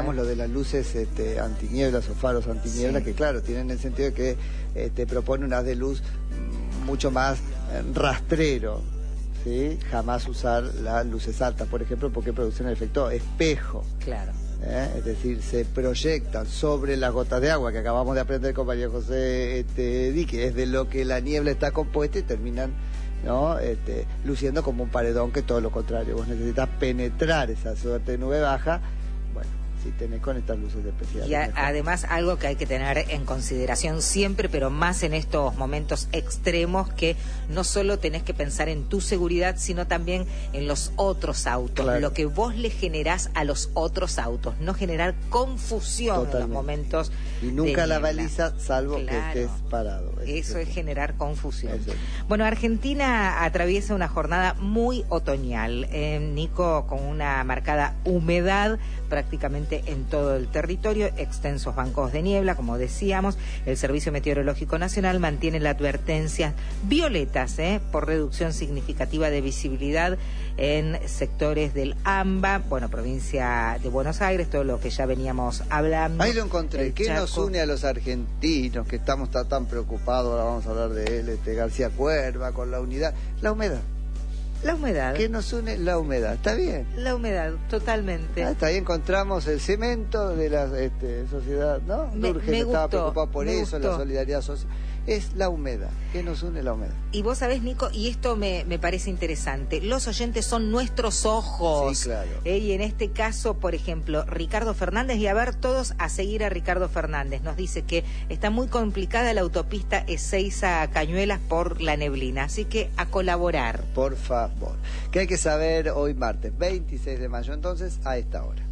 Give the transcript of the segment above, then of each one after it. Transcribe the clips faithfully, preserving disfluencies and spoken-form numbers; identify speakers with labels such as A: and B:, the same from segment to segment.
A: decíamos lo de las luces este, antinieblas o faros antinieblas, sí. que claro, tienen el sentido de que eh, te propone un haz de luz mucho más eh, rastrero, ¿sí? Jamás usar las luces altas, por ejemplo, porque producen el efecto espejo.
B: Claro.
A: ¿Eh? Es decir, se proyectan sobre las gotas de agua que acabamos de aprender con María José este, Di, que es de lo que la niebla está compuesta, y terminan, ¿no? este, luciendo como un paredón, que todo lo contrario. Vos necesitas penetrar esa suerte de nube baja, bueno, si tenés con estas luces especiales.
B: Y a, además algo que hay que tener en consideración siempre, pero más en estos momentos extremos, que no solo tenés que pensar en tu seguridad, sino también en los otros autos, claro. lo que vos le generás a los otros autos, no generar confusión. Totalmente. En los momentos
A: y nunca
B: de
A: la
B: niebla.
A: Baliza, salvo claro. que estés parado.
B: Eso es generar confusión.
A: Eso.
B: Bueno, Argentina atraviesa una jornada muy otoñal, eh, Nico, con una marcada humedad prácticamente en todo el territorio, extensos bancos de niebla, como decíamos. El Servicio Meteorológico Nacional mantiene la advertencia violetas eh, por reducción significativa de visibilidad en sectores del AMBA, bueno, provincia de Buenos Aires, todo lo que ya veníamos hablando.
A: Ahí lo encontré. ¿Qué nos une a los argentinos que estamos tan, tan preocupados? Ahora vamos a hablar de él, este García Cuerva, con la unidad. La humedad.
B: La humedad.
A: ¿Qué nos une? La humedad. ¿Está bien?
B: La humedad, totalmente.
A: Ah, está ahí encontramos el cemento de la este, sociedad, ¿no?
B: Me,
A: Urge
B: me
A: estaba
B: gustó,
A: preocupado por
B: me
A: eso,
B: gustó.
A: la solidaridad social. Es la humedad. ¿Qué nos une la humedad?
B: Y vos sabés, Nico, y esto me, me parece interesante, los oyentes son nuestros ojos.
A: Sí, claro.
B: Eh, y en este caso, por ejemplo, Ricardo Fernández, y a ver todos a seguir a Ricardo Fernández, nos dice que está muy complicada la autopista Ezeiza a Cañuelas por la neblina, así que a colaborar.
A: Por favor. ¿Qué hay que saber hoy martes, veintiséis de mayo, entonces, a esta hora?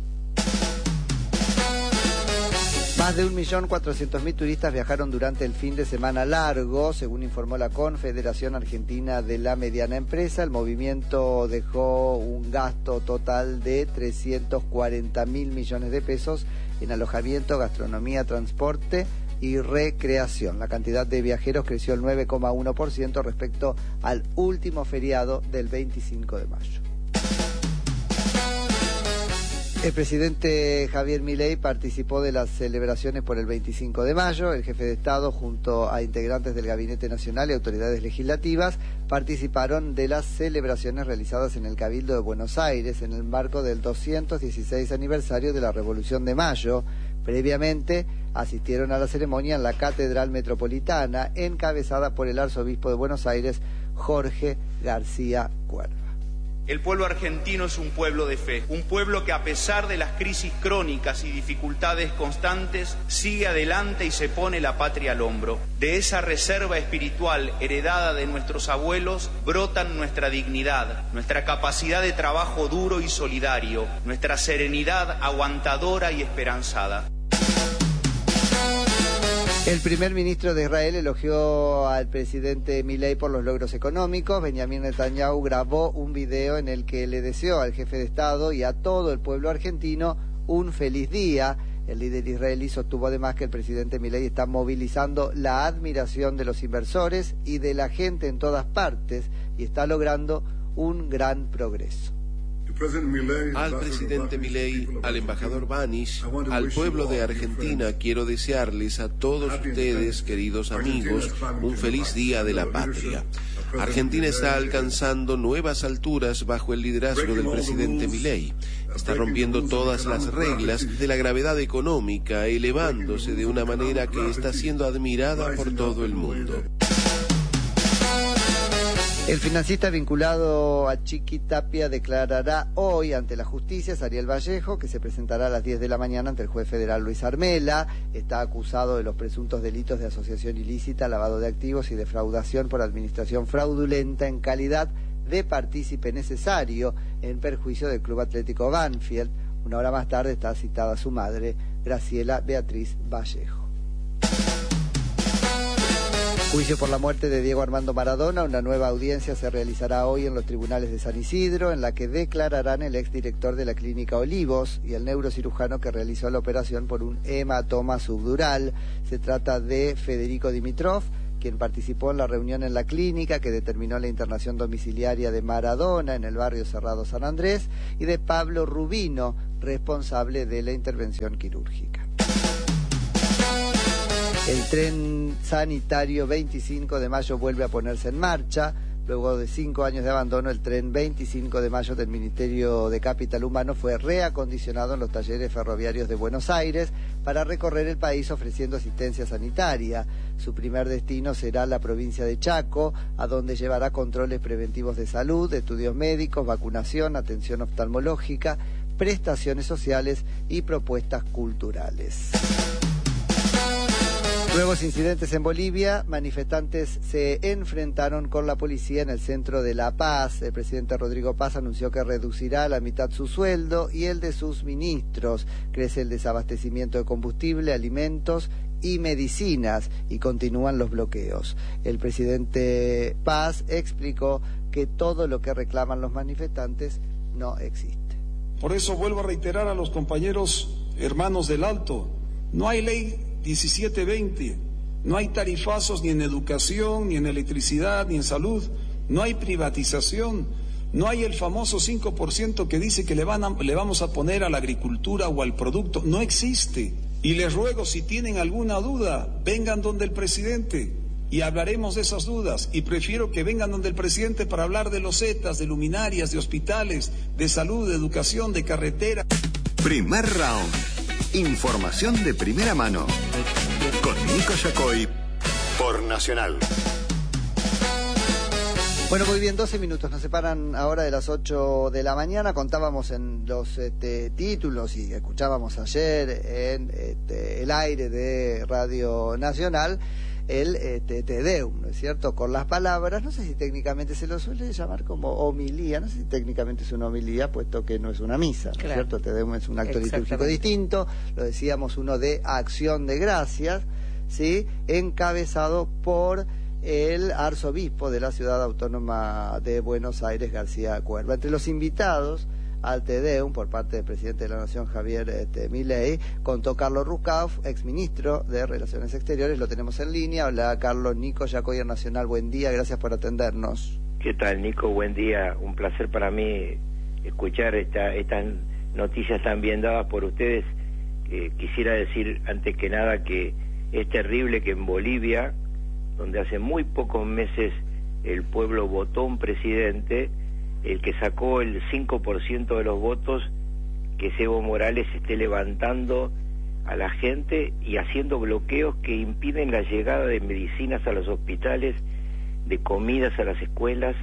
A: Más de un millón cuatrocientos mil turistas viajaron durante el fin de semana largo, según informó la Confederación Argentina de la Mediana Empresa. El movimiento dejó un gasto total de trescientos cuarenta mil millones de pesos en alojamiento, gastronomía, transporte y recreación. La cantidad de viajeros creció el nueve coma uno por ciento respecto al último feriado del veinticinco de mayo. El presidente Javier Milei participó de las celebraciones por el veinticinco de mayo. El jefe de Estado, junto a integrantes del Gabinete Nacional y autoridades legislativas, participaron de las celebraciones realizadas en el Cabildo de Buenos Aires en el marco del doscientos dieciséis aniversario de la Revolución de Mayo. Previamente asistieron a la ceremonia en la Catedral Metropolitana, encabezada por el arzobispo de Buenos Aires, Jorge García Cuerva.
C: El pueblo argentino es un pueblo de fe, un pueblo que a pesar de las crisis crónicas y dificultades constantes, sigue adelante y se pone la patria al hombro. De esa reserva espiritual heredada de nuestros abuelos brotan nuestra dignidad, nuestra capacidad de trabajo duro y solidario, nuestra serenidad aguantadora y esperanzada.
A: El primer ministro de Israel elogió al presidente Milei por los logros económicos. Benjamín Netanyahu grabó un video en el que le deseó al jefe de Estado y a todo el pueblo argentino un feliz día. El líder israelí sostuvo además que el presidente Milei está movilizando la admiración de los inversores y de la gente en todas partes y está logrando un gran progreso.
D: Al presidente Milei, al embajador Banish, al pueblo de Argentina, quiero desearles a todos ustedes, queridos amigos, un feliz día de la patria. Argentina está alcanzando nuevas alturas bajo el liderazgo del presidente Milei. Está rompiendo todas las reglas de la gravedad económica, elevándose de una manera que está siendo admirada por todo el mundo.
A: El financista vinculado a Chiqui Tapia declarará hoy ante la justicia. Ariel Vallejo, que se presentará a las diez de la mañana ante el juez federal Luis Armela. Está acusado de los presuntos delitos de asociación ilícita, lavado de activos y defraudación por administración fraudulenta en calidad de partícipe necesario en perjuicio del Club Atlético Banfield. Una hora más tarde está citada su madre, Graciela Beatriz Vallejo. Juicio por la muerte de Diego Armando Maradona. Una nueva audiencia se realizará hoy en los tribunales de San Isidro, en la que declararán el exdirector de la Clínica Olivos y el neurocirujano que realizó la operación por un hematoma subdural. Se trata de Federico Dimitrov, quien participó en la reunión en la clínica que determinó la internación domiciliaria de Maradona en el barrio Cerrado San Andrés, y de Pablo Rubino, responsable de la intervención quirúrgica. El tren sanitario veinticinco de mayo vuelve a ponerse en marcha. Luego de cinco años de abandono, el tren veinticinco de mayo del Ministerio de Capital Humano fue reacondicionado en los talleres ferroviarios de Buenos Aires para recorrer el país ofreciendo asistencia sanitaria. Su primer destino será la provincia de Chaco, a donde llevará controles preventivos de salud, estudios médicos, vacunación, atención oftalmológica, prestaciones sociales y propuestas culturales. Nuevos incidentes en Bolivia, manifestantes se enfrentaron con la policía en el centro de La Paz. El presidente Rodrigo Paz anunció que reducirá a la mitad su sueldo y el de sus ministros. Crece el desabastecimiento de combustible, alimentos y medicinas y continúan los bloqueos. El presidente Paz explicó que todo lo que reclaman los manifestantes no existe.
E: Por eso vuelvo a reiterar a los compañeros hermanos del Alto, no hay ley diecisiete veinte, no hay tarifazos ni en educación, ni en electricidad, ni en salud, no hay privatización, no hay el famoso cinco por ciento que dice que le, van a, le vamos a poner a la agricultura o al producto, no existe. Y les ruego, si tienen alguna duda, vengan donde el presidente y hablaremos de esas dudas, y prefiero que vengan donde el presidente para hablar de losetas, de luminarias, de hospitales, de salud, de educación, de carretera.
F: Primer round. Información de primera mano con Nico Yacoy por Nacional.
A: Bueno, muy bien, doce minutos nos separan ahora de las ocho de la mañana. Contábamos en los este, títulos y escuchábamos ayer en este, el aire de Radio Nacional el este, Te Deum, ¿no es cierto? Con las palabras, no sé si técnicamente se lo suele llamar como homilía, no sé si técnicamente es una homilía, puesto que no es una misa, ¿no es cierto? Te Deum es un acto litúrgico distinto, lo decíamos, uno de acción de gracias, ¿sí? Encabezado por el arzobispo de la ciudad autónoma de Buenos Aires, García Cuerva. Entre los invitados al Te Deum por parte del presidente de la Nación, Javier este, Milei, contó Carlos Rucauf, exministro de Relaciones Exteriores. Lo tenemos en línea. Hola, Carlos. Nico Yacoy Nacional, buen día, gracias por atendernos.
G: ¿Qué tal, Nico? Buen día, un placer para mí escuchar esta, estas noticias tan bien dadas por ustedes. Eh, quisiera decir antes que nada que es terrible que en Bolivia, donde hace muy pocos meses el pueblo votó un presidente, el que sacó el cinco por ciento de los votos, que Evo Morales esté levantando a la gente y haciendo bloqueos que impiden la llegada de medicinas a los hospitales, de comidas a las escuelas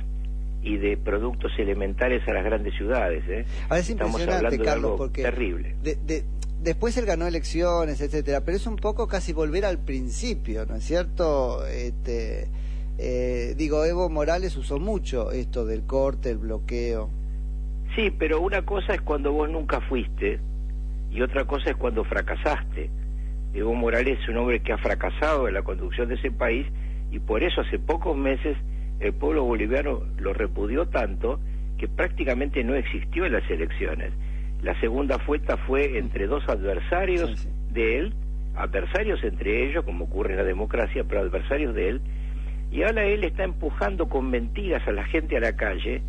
G: y de productos elementales a las grandes ciudades. ¿eh?
A: Ahora es
G: Estamos
A: impresionante,
G: hablando de
A: Carlos,
G: algo
A: porque
G: terrible.
A: De, de, después él ganó elecciones, etcétera, pero es un poco casi volver al principio, ¿no es cierto? Este... Eh, digo, Evo Morales usó mucho esto del corte, el bloqueo.
G: Sí, pero una cosa es cuando vos nunca fuiste y otra cosa es cuando fracasaste. Evo Morales es un hombre que ha fracasado en la conducción de ese país y por eso hace pocos meses el pueblo boliviano lo repudió tanto que prácticamente no existió en las elecciones. La segunda vuelta fue entre dos adversarios sí, sí. de él, adversarios entre ellos, como ocurre en la democracia, pero adversarios de él. Y ahora él está empujando con mentiras a la gente a la calle,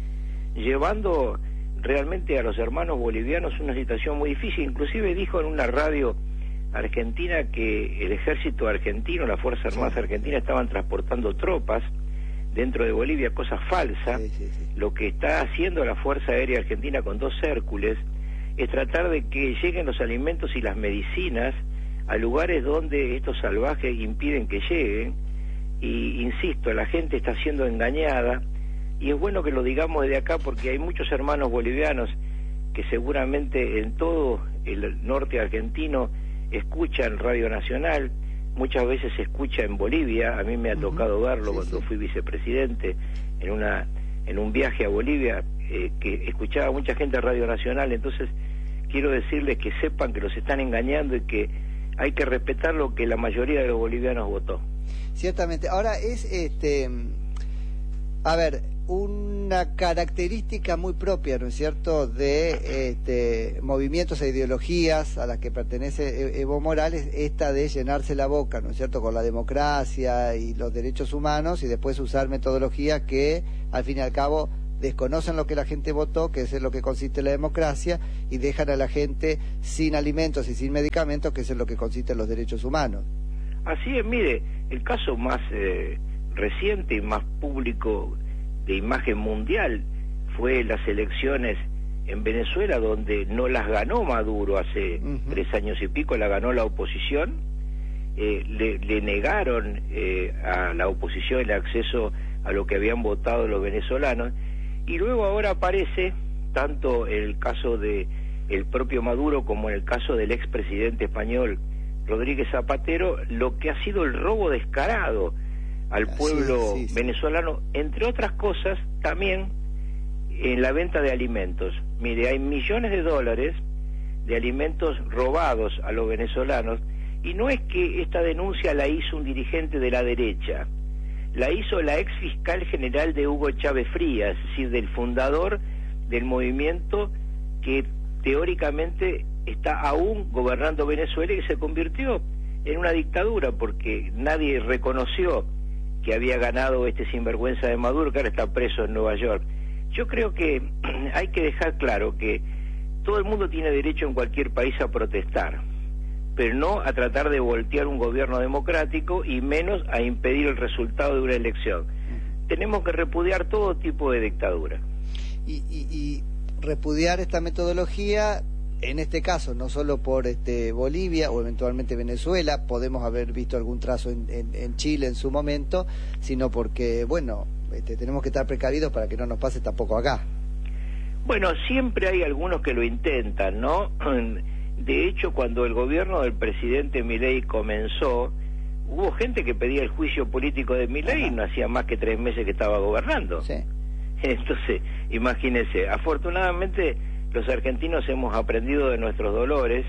G: llevando realmente a los hermanos bolivianos una situación muy difícil. Inclusive dijo en una radio argentina que el ejército argentino, las Fuerzas Armadas sí. argentinas estaban transportando tropas dentro de Bolivia, cosa falsa. Sí, sí, sí. Lo que está haciendo la Fuerza Aérea Argentina con dos Hércules es tratar de que lleguen los alimentos y las medicinas a lugares donde estos salvajes impiden que lleguen. Y insisto, la gente está siendo engañada y es bueno que lo digamos desde acá porque hay muchos hermanos bolivianos que seguramente en todo el norte argentino escuchan Radio Nacional, muchas veces se escucha en Bolivia, a mí me ha uh-huh. tocado verlo sí, cuando sí. fui vicepresidente en una en un viaje a Bolivia, eh, que escuchaba mucha gente de Radio Nacional. Entonces quiero decirles que sepan que los están engañando y que hay que respetar lo que la mayoría de los bolivianos votó.
A: Ciertamente. Ahora es, este, a ver, una característica muy propia, ¿no es cierto?, de este, movimientos e ideologías a las que pertenece Evo Morales, esta de llenarse la boca, ¿no es cierto?, con la democracia y los derechos humanos y después usar metodologías que, al fin y al cabo, desconocen lo que la gente votó, que es en lo que consiste la democracia, y dejan a la gente sin alimentos y sin medicamentos, que es en lo que consisten los derechos humanos.
G: Así es, mire, el caso más eh, reciente y más público de imagen mundial fue las elecciones en Venezuela, donde no las ganó Maduro hace uh-huh. tres años y pico, la ganó la oposición. Eh, le, le negaron eh, a la oposición el acceso a lo que habían votado los venezolanos, y luego ahora aparece, tanto en el caso de el propio Maduro como en el caso del expresidente español Rodríguez Zapatero, lo que ha sido el robo descarado al pueblo sí, sí, sí. venezolano, entre otras cosas también en la venta de alimentos. Mire, hay millones de dólares de alimentos robados a los venezolanos, y no es que esta denuncia la hizo un dirigente de la derecha, la hizo la ex fiscal general de Hugo Chávez Frías, es decir, del fundador del movimiento que teóricamente está aún gobernando Venezuela y que se convirtió en una dictadura, porque nadie reconoció que había ganado este sinvergüenza de Maduro, que ahora está preso en Nueva York. Yo creo que hay que dejar claro que todo el mundo tiene derecho en cualquier país a protestar, pero no a tratar de voltear un gobierno democrático, y menos a impedir el resultado de una elección. Tenemos que repudiar todo tipo de dictadura.
A: Y, y, y repudiar esta metodología, en este caso, no solo por este Bolivia o eventualmente Venezuela, podemos haber visto algún trazo en, en, en Chile en su momento, sino porque, bueno, este, tenemos que estar precavidos para que no nos pase tampoco acá.
G: Bueno, siempre hay algunos que lo intentan, ¿no? De hecho, cuando el gobierno del presidente Milei comenzó, hubo gente que pedía el juicio político de Milei y no hacía más que tres meses que estaba gobernando.
A: Sí.
G: Entonces, imagínense, afortunadamente los argentinos hemos aprendido de nuestros dolores,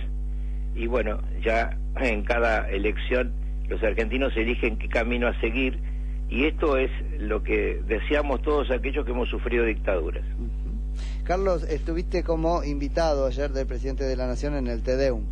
G: y bueno, ya en cada elección los argentinos eligen qué camino a seguir, y esto es lo que deseamos todos aquellos que hemos sufrido dictaduras.
A: Uh-huh. Carlos, estuviste como invitado ayer del presidente de la Nación en el Te Deum.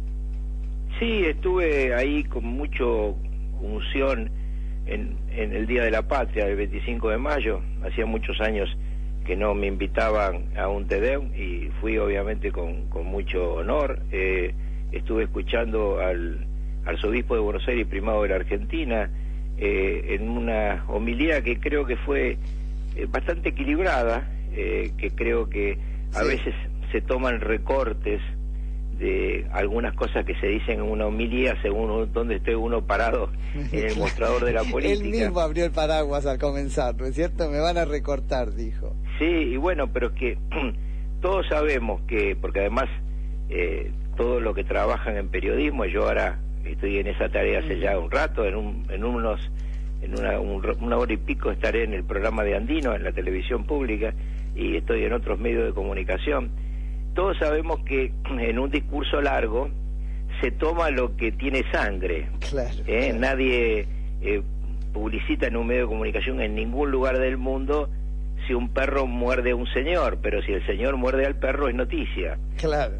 G: Sí, estuve ahí con mucho unción en, en el Día de la Patria, el veinticinco de mayo. Hacía muchos años que no me invitaban a un Te Deum, y fui obviamente con, con mucho honor. Eh, estuve escuchando al arzobispo de Buenos Aires y primado de la Argentina eh, en una homilía que creo que fue eh, bastante equilibrada, eh, que creo que a sí. veces se toman recortes de algunas cosas que se dicen en una homilía según donde esté uno parado en el mostrador de la política.
A: Él mismo abrió el paraguas al comenzar, ¿no es cierto? Me van a recortar, dijo.
G: Sí, y bueno, pero es que todos sabemos que, porque además eh, todos los que trabajan en periodismo, yo ahora estoy en esa tarea hace ya un rato, en, un, en unos en una, un, una hora y pico estaré en el programa de Andino, en la televisión pública, y estoy en otros medios de comunicación. Todos sabemos que en un discurso largo se toma lo que tiene sangre.
A: Claro,
G: ¿eh?
A: claro.
G: Nadie eh, publicita en un medio de comunicación en ningún lugar del mundo si un perro muerde a un señor, pero si el señor muerde al perro es noticia.
A: Claro.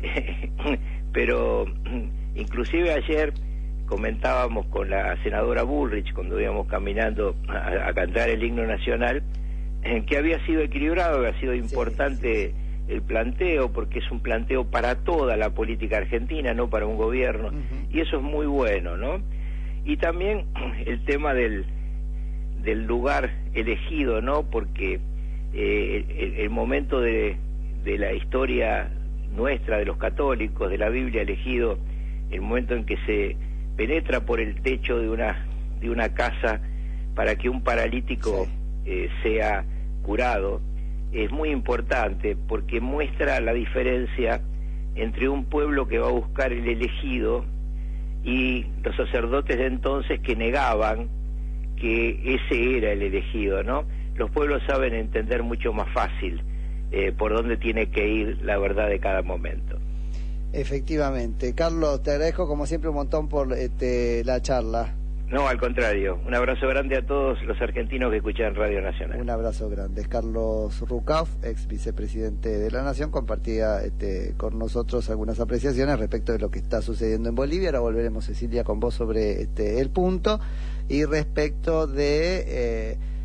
G: Pero inclusive ayer comentábamos con la senadora Bullrich, cuando íbamos caminando a, a cantar el himno nacional, en que había sido equilibrado, había sido importante... Sí, sí. el planteo, porque es un planteo para toda la política argentina, no para un gobierno, uh-huh. y eso es muy bueno, ¿no? Y también el tema del del lugar elegido, ¿no? Porque eh, el, el momento de, de la historia nuestra, de los católicos, de la Biblia elegido, el momento en que se penetra por el techo de una de una casa para que un paralítico sí. eh, sea curado, es muy importante, porque muestra la diferencia entre un pueblo que va a buscar el elegido y los sacerdotes de entonces que negaban que ese era el elegido, ¿no? Los pueblos saben entender mucho más fácil eh, por dónde tiene que ir la verdad de cada momento.
A: Efectivamente. Carlos, te agradezco como siempre un montón por este, la charla.
G: No, al contrario. Un abrazo grande a todos los argentinos que escuchan Radio Nacional.
A: Un abrazo grande. Carlos Rucauf, ex vicepresidente de la Nación, compartía este, con nosotros algunas apreciaciones respecto de lo que está sucediendo en Bolivia. Ahora volveremos, Cecilia, con vos sobre este, el punto. Y respecto de eh,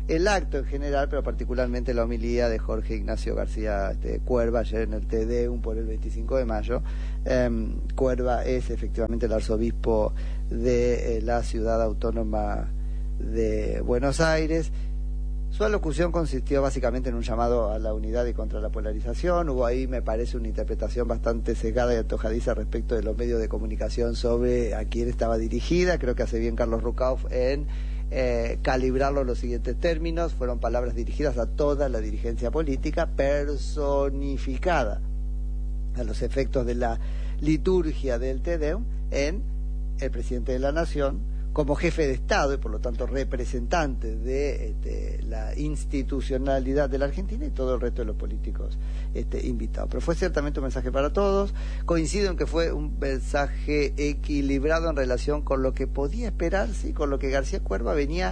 A: el acto en general, pero particularmente la homilía de Jorge Ignacio García este, Cuerva ayer en el Te Deum por el veinticinco de mayo. Eh, Cuerva es efectivamente el arzobispo de eh, la ciudad autónoma de Buenos Aires. Su alocución consistió básicamente en un llamado a la unidad y contra la polarización. Hubo ahí, me parece, una interpretación bastante cegada y antojadiza respecto de los medios de comunicación sobre a quién estaba dirigida. Creo que hace bien Carlos Rucauf en eh, calibrarlo en los siguientes términos. Fueron palabras dirigidas a toda la dirigencia política, personificada a los efectos de la liturgia del Te Deum en el presidente de la Nación, como jefe de Estado y por lo tanto representante de este, la institucionalidad de la Argentina y todo el resto de los políticos este, invitados. Pero fue ciertamente un mensaje para todos. Coincido en que fue un mensaje equilibrado en relación con lo que podía esperarse y con lo que García Cuerva venía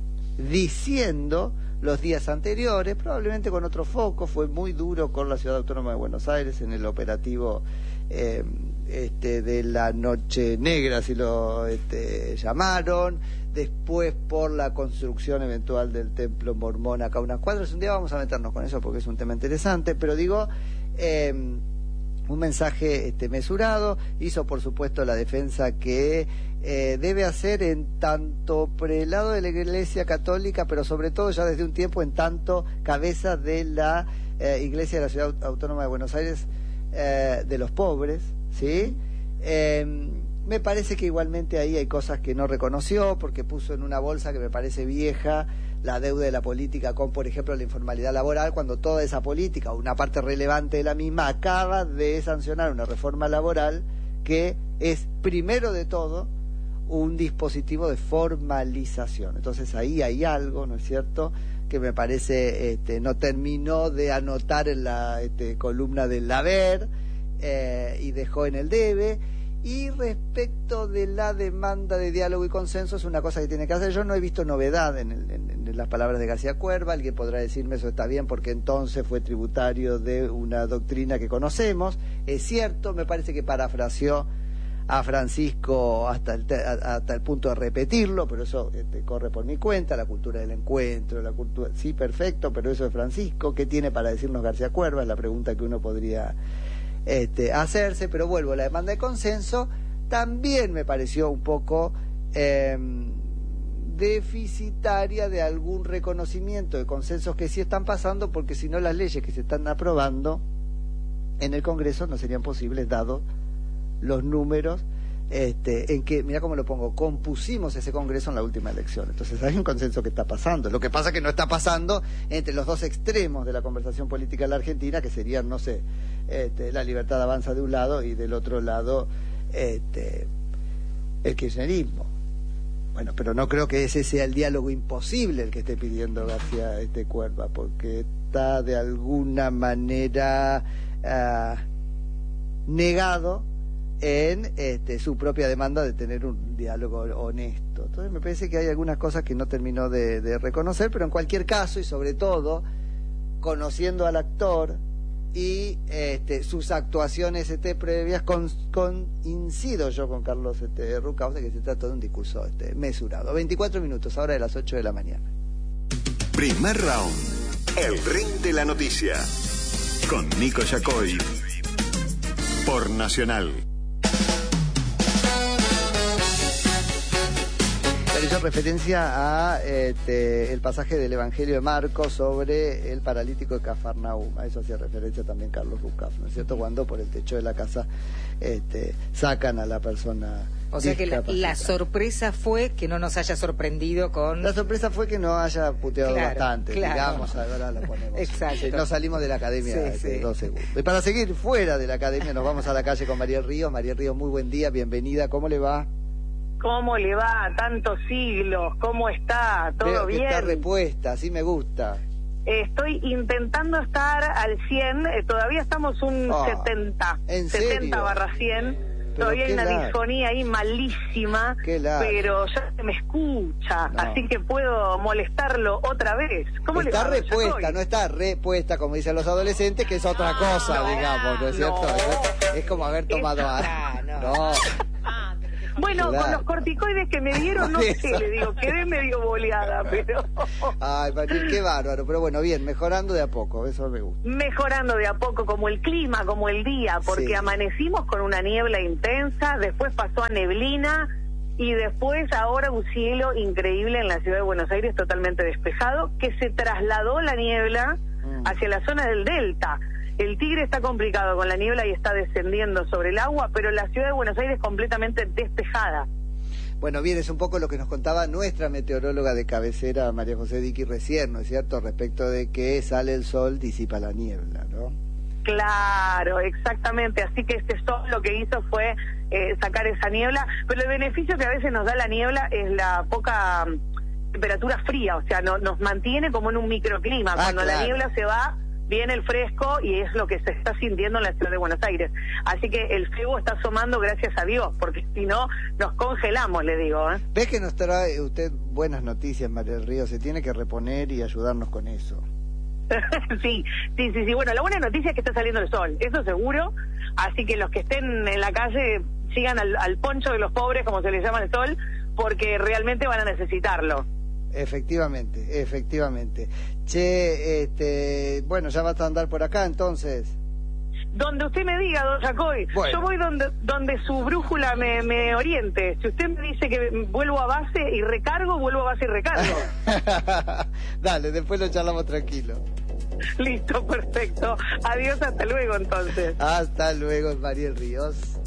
A: diciendo los días anteriores, probablemente con otro foco. Fue muy duro con la Ciudad Autónoma de Buenos Aires en el operativo eh, este, de la Noche Negra, así lo este, llamaron. Después por la construcción eventual del templo mormón acá a unas cuadras. Un día vamos a meternos con eso porque es un tema interesante, pero digo, eh, un mensaje este, mesurado. Hizo por supuesto la defensa que eh, debe hacer en tanto prelado de la Iglesia Católica, pero sobre todo ya desde un tiempo en tanto cabeza de la eh, Iglesia de la Ciudad Autónoma de Buenos Aires eh, de los pobres, ¿sí? Eh, me parece que igualmente ahí hay cosas que no reconoció, porque puso en una bolsa que me parece vieja la deuda de la política con, por ejemplo, la informalidad laboral, cuando toda esa política, una parte relevante de la misma, acaba de sancionar una reforma laboral que es, primero de todo, un dispositivo de formalización. Entonces ahí hay algo, ¿no es cierto?, que me parece este, no terminó de anotar en la este, columna del haber eh, y dejó en el debe. Y respecto de la demanda de diálogo y consenso, es una cosa que tiene que hacer. Yo no he visto novedad en, el, en, en las palabras de García Cuerva. Alguien podrá decirme eso está bien porque entonces fue tributario de una doctrina que conocemos. Es cierto, me parece que parafraseó a Francisco hasta el, hasta el punto de repetirlo, pero eso este, corre por mi cuenta. La cultura del encuentro, la cultura, sí, perfecto, pero eso es Francisco. ¿Qué tiene para decirnos García Cuerva? Es la pregunta que uno podría Este, hacerse. Pero vuelvo, la demanda de consenso también me pareció un poco eh, deficitaria de algún reconocimiento de consensos que sí están pasando, porque si no las leyes que se están aprobando en el Congreso no serían posibles dados los números este, en que, mira cómo lo pongo, compusimos ese Congreso en la última elección. Entonces hay un consenso que está pasando. Lo que pasa es que no está pasando entre los dos extremos de la conversación política en la Argentina, que serían, no sé, este, la libertad avanza de un lado y del otro lado este, el kirchnerismo. Bueno, pero no creo que ese sea el diálogo imposible el que esté pidiendo García este, Cuerva, porque está de alguna manera uh, negado en este, su propia demanda de tener un diálogo honesto. Entonces me parece que hay algunas cosas que no terminó de, de reconocer, pero en cualquier caso, y sobre todo conociendo al actor y este, sus actuaciones este, previas, con, con incido yo con Carlos este, Rucauf de que se trata de un discurso este, mesurado. veinticuatro minutos, ahora de las ocho de la mañana.
F: Primer round, el ring de la noticia, con Nico Yacoy, por Nacional.
A: Hizo referencia a este, el pasaje del Evangelio de Marcos sobre el paralítico de Cafarnaúm. A eso hacía referencia también Carlos Rucauf, ¿no es cierto? Cuando por el techo de la casa este, sacan a la persona.
B: O sea que la, la sorpresa fue que no nos haya sorprendido con...
A: La sorpresa fue que no haya puteado
B: claro,
A: bastante,
B: claro.
A: digamos, ahora la ponemos.
B: Exacto.
A: No salimos de la academia
B: sí,
A: de
B: sí.
A: dos segundos. Y para seguir fuera de la academia nos vamos a la calle con María Ríos. María Ríos, muy buen día, bienvenida, ¿cómo le va?
H: ¿Cómo le va? Tantos siglos, ¿cómo está? ¿Todo
A: Veo que
H: bien?
A: está repuesta, así me gusta.
H: Estoy intentando estar al cien, eh, todavía estamos un
A: oh,
H: setenta,
A: ¿en
H: setenta
A: serio?
H: barra cien,
A: Pero
H: todavía hay una
A: lar...
H: disfonía ahí malísima, pero ya se me escucha, no. Así que puedo molestarlo otra vez. ¿Cómo
A: está
H: le va,
A: repuesta, no está repuesta como dicen los adolescentes, que es otra cosa,
H: no,
A: digamos, ¿no es cierto?
H: No.
A: Es como haber tomado algo. No. no.
H: Bueno,
A: claro.
H: Con los corticoides que me dieron, no sé, le digo, quedé medio boleada, pero...
A: Ay, Mariel, qué bárbaro. Pero bueno, bien, mejorando de a poco, eso me gusta.
H: Mejorando de a poco, como el clima, como el día, porque sí. Amanecimos con una niebla intensa, después pasó a neblina, y después ahora un cielo increíble en la ciudad de Buenos Aires, totalmente despejado, que se trasladó la niebla mm. hacia la zona del Delta. El Tigre está complicado con la niebla y está descendiendo sobre el agua, pero la ciudad de Buenos Aires completamente despejada.
A: Bueno, bien, es un poco lo que nos contaba nuestra meteoróloga de cabecera, María José Diqui, recién, ¿no es cierto?, respecto de que sale el sol, disipa la niebla, ¿no?
H: Claro, exactamente, así que este sol lo que hizo fue eh, sacar esa niebla, pero el beneficio que a veces nos da la niebla es la poca um, temperatura fría, o sea, no, nos mantiene como en un microclima, ah, cuando claro. La niebla se va, viene el fresco y es lo que se está sintiendo en la ciudad de Buenos Aires. Así que el febo está asomando gracias a Dios, porque si no, nos congelamos, le digo. ¿eh?
A: ¿Ves que nos trae usted buenas noticias, María del Río? Se tiene que reponer y ayudarnos con eso.
H: sí, sí, sí, sí. Bueno, la buena noticia es que está saliendo el sol, eso seguro. Así que los que estén en la calle sigan al, al poncho de los pobres, como se les llama el sol, porque realmente van a necesitarlo.
A: Efectivamente, efectivamente. Che, este, bueno, ya vas a andar por acá entonces.
H: Donde usted me diga, don Jacoy, bueno. Yo voy donde donde su brújula me, me oriente. Si usted me dice que vuelvo a base y recargo, vuelvo a base y recargo.
A: Dale, después lo charlamos tranquilo.
H: Listo, perfecto. Adiós, hasta luego entonces.
A: Hasta luego, Mariel Ríos.